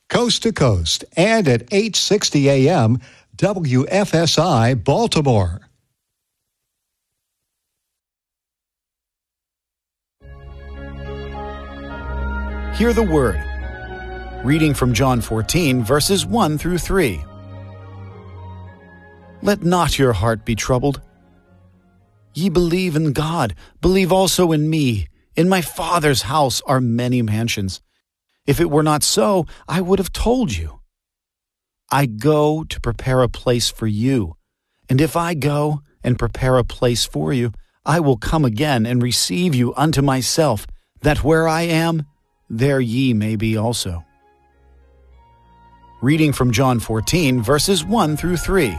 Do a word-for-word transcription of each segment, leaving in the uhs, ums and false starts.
coast to coast, and at eight sixty A M W F S I Baltimore. Hear the Word. Reading from John fourteen, verses one through three. Let not your heart be troubled. Ye believe in God, believe also in me. In my Father's house are many mansions. If it were not so, I would have told you. I go to prepare a place for you. And if I go and prepare a place for you, I will come again and receive you unto myself, that where I am, there ye may be also. Reading from John fourteen, verses one through three.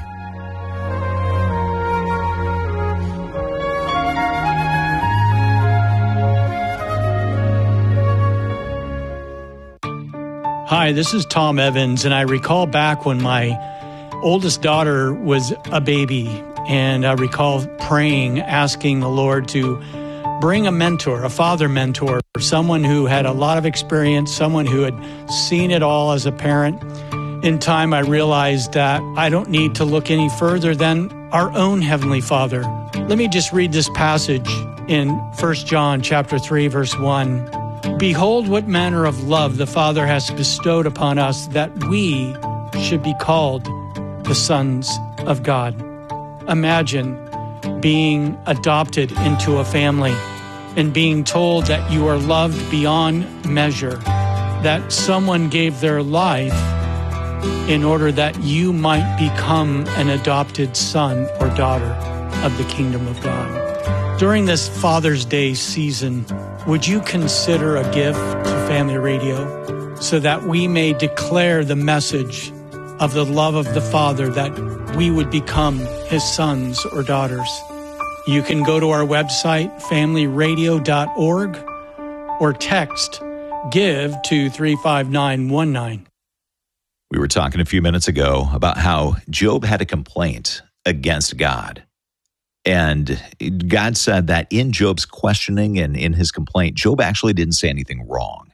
Hi, this is Tom Evans, and I recall back when my oldest daughter was a baby, and I recall praying, asking the Lord to bring a mentor, a father mentor, someone who had a lot of experience, someone who had seen it all as a parent. In time, I realized that I don't need to look any further than our own Heavenly Father. Let me just read this passage in First John chapter three, verse one. Behold, what manner of love the Father has bestowed upon us, that we should be called the sons of God. Imagine being adopted into a family and being told that you are loved beyond measure, that someone gave their life in order that you might become an adopted son or daughter of the kingdom of God. During this Father's Day season, would you consider a gift to Family Radio so that we may declare the message of the love of the Father, that we would become His sons or daughters? You can go to our website, family radio dot org, or text GIVE to three five nine one nine. We were talking a few minutes ago about how Job had a complaint against God. And God said that in Job's questioning and in his complaint, Job actually didn't say anything wrong.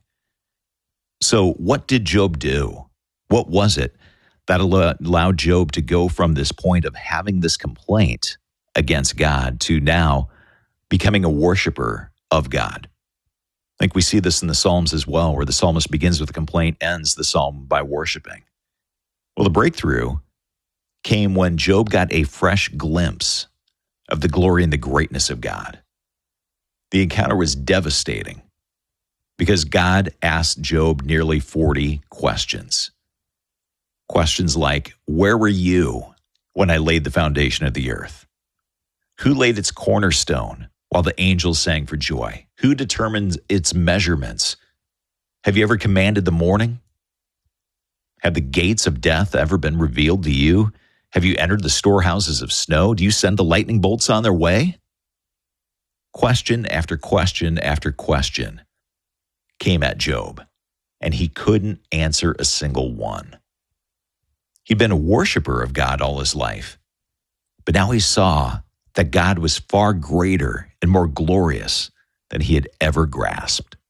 So what did Job do? What was it that allowed Job to go from this point of having this complaint against God to now becoming a worshiper of God? I think we see this in the Psalms as well, where the psalmist begins with a complaint, ends the psalm by worshiping. Well, the breakthrough came when Job got a fresh glimpse of the glory and the greatness of God. The encounter was devastating because God asked Job nearly forty questions. Questions like, where were you when I laid the foundation of the earth? Who laid its cornerstone while the angels sang for joy? Who determines its measurements? Have you ever commanded the morning? Have the gates of death ever been revealed to you? Have you entered the storehouses of snow? Do you send the lightning bolts on their way? Question after question after question came at Job, and he couldn't answer a single one. He'd been a worshiper of God all his life, but now he saw that God was far greater and more glorious than he had ever grasped.